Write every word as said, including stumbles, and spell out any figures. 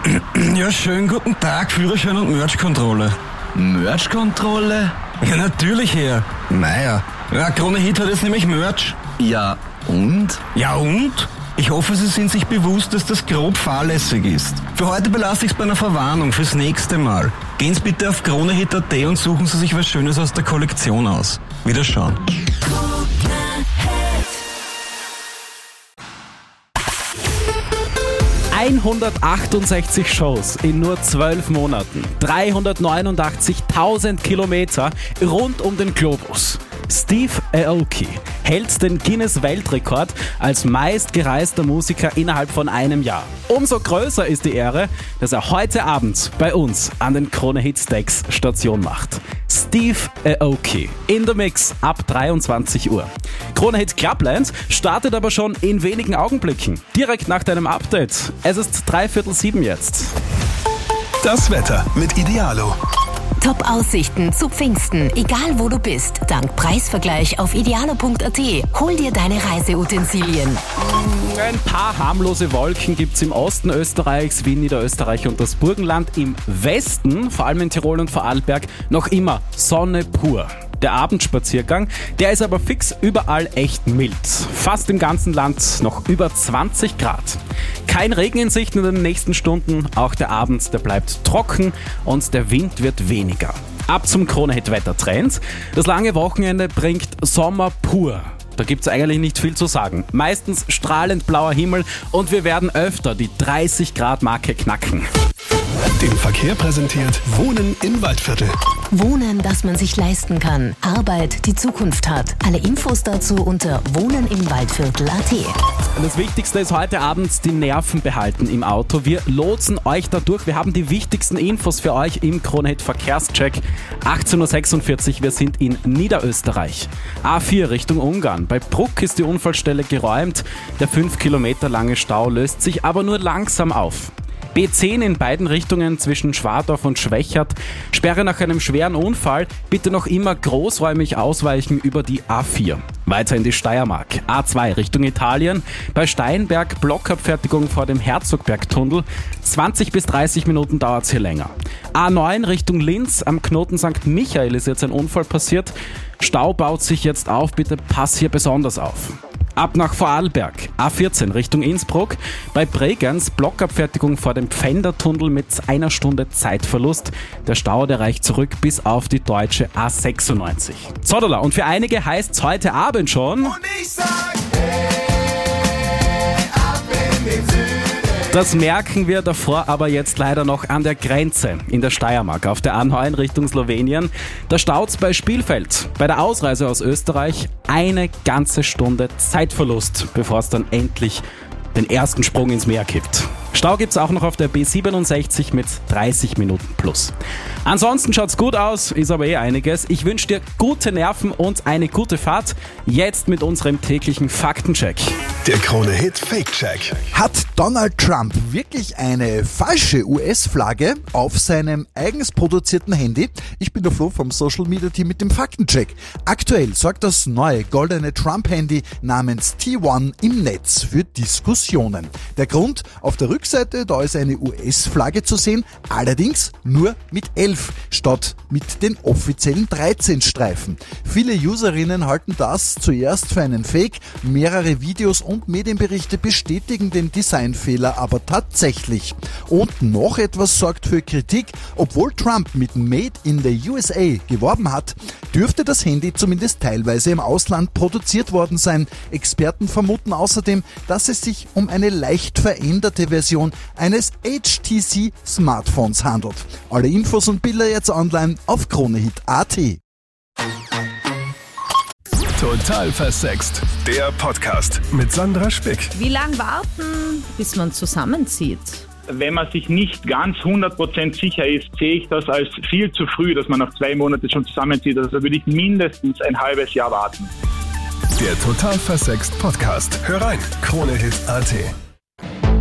Ja, schönen guten Tag, Führerschein und Merch-Kontrolle. Merch-Kontrolle? Ja, natürlich, Herr. Naja, ja, Krone Hit hat jetzt nämlich Merch. Ja, und? Ja, und? Ich hoffe, Sie sind sich bewusst, dass das grob fahrlässig ist. Für heute belasse ich es bei einer Verwarnung fürs nächste Mal. Gehen Sie bitte auf kronehit punkt at und suchen Sie sich was Schönes aus der Kollektion aus. Wiederschauen. hundertachtundsechzig Shows in nur zwölf Monaten, dreihundertneunundachtzigtausend Kilometer rund um den Globus. Steve Aoki hält den Guinness-Weltrekord als meistgereister Musiker innerhalb von einem Jahr. Umso größer ist die Ehre, dass er heute Abend bei uns an den Krone Hit Stacks Station macht. Steve Aoki in the Mix ab dreiundzwanzig Uhr. Krone Hit Clubland startet aber schon in wenigen Augenblicken, direkt nach deinem Update. Es ist dreiviertel sieben jetzt. Das Wetter mit Idealo. Top-Aussichten zu Pfingsten, egal wo du bist. Dank Preisvergleich auf idealo punkt at. Hol dir deine Reiseutensilien. Ein paar harmlose Wolken gibt es im Osten Österreichs, Wien, Niederösterreich und das Burgenland. Im Westen, vor allem in Tirol und Vorarlberg, noch immer Sonne pur. Der Abendspaziergang, der ist aber fix überall echt mild. Fast im ganzen Land noch über zwanzig Grad. Kein Regen in Sicht in den nächsten Stunden, auch der Abend, der bleibt trocken und der Wind wird weniger. Ab zum Krone Hit Wettertrend. Das lange Wochenende bringt Sommer pur. Da gibt's eigentlich nicht viel zu sagen. Meistens strahlend blauer Himmel und wir werden öfter die dreißig Grad Marke knacken. Den Verkehr präsentiert Wohnen im Waldviertel. Wohnen, das man sich leisten kann. Arbeit, die Zukunft hat. Alle Infos dazu unter wohnen im Waldviertel punkt at. Das Wichtigste ist heute Abend die Nerven behalten im Auto. Wir lotsen euch da durch. Wir haben die wichtigsten Infos für euch im Krone Hit Verkehrscheck. achtzehn Uhr sechsundvierzig, wir sind in Niederösterreich. A vier Richtung Ungarn. Bei Bruck ist die Unfallstelle geräumt. Der fünf Kilometer lange Stau löst sich aber nur langsam auf. B zehn in beiden Richtungen zwischen Schwadorf und Schwächert. Sperre nach einem schweren Unfall. Bitte noch immer großräumig ausweichen über die A vier. Weiter in die Steiermark. A zwei Richtung Italien. Bei Steinberg Blockabfertigung vor dem Herzogbergtunnel. zwanzig bis dreißig Minuten dauert es hier länger. A neun Richtung Linz. Am Knoten Sankt Michael ist jetzt ein Unfall passiert. Stau baut sich jetzt auf. Bitte pass hier besonders auf. Ab nach Vorarlberg, A vierzehn Richtung Innsbruck, bei Bregenz Blockabfertigung vor dem Pfändertunnel mit einer Stunde Zeitverlust. Der Stau, der reicht zurück bis auf die deutsche A sechsundneunzig. Zodala, und für einige heißt's heute Abend schon... Und ich sag, hey, ab in den Süden. Das merken wir davor aber jetzt leider noch an der Grenze in der Steiermark auf der A neun Richtung Slowenien. Da staut's bei Spielfeld. Bei der Ausreise aus Österreich eine ganze Stunde Zeitverlust, bevor es dann endlich den ersten Sprung ins Meer kippt. Stau gibt's auch noch auf der B siebenundsechzig mit dreißig Minuten plus. Ansonsten schaut's gut aus, ist aber eh einiges. Ich wünsche dir gute Nerven und eine gute Fahrt. Jetzt mit unserem täglichen Faktencheck. Der Krone Hit Fake Check. Hat Donald Trump wirklich eine falsche U S-Flagge auf seinem eigens produzierten Handy? Ich bin der Flo vom Social Media Team mit dem Faktencheck. Aktuell sorgt das neue goldene Trump-Handy namens T eins im Netz für Diskussionen. Der Grund: auf der Rückseite, da ist eine U S-Flagge zu sehen, allerdings nur mit elf statt mit den offiziellen dreizehn Streifen. Viele Userinnen halten das zuerst für einen Fake. Mehrere Videos und Medienberichte bestätigen den Designfehler aber tatsächlich. Und noch etwas sorgt für Kritik. Obwohl Trump mit Made in the U S A geworben hat, dürfte das Handy zumindest teilweise im Ausland produziert worden sein. Experten vermuten außerdem, dass es sich um eine leicht veränderte Version eines H T C Smartphones handelt. Alle Infos und Bilder jetzt online auf kronehit punkt at. Total versext. Der Podcast mit Sandra Spick. Wie lange warten, bis man zusammenzieht? Wenn man sich nicht ganz hundert Prozent sicher ist, sehe ich das als viel zu früh, dass man nach zwei Monaten schon zusammenzieht. Also würde ich mindestens ein halbes Jahr warten. Der Total versext Podcast. Hör rein, kronehit punkt at.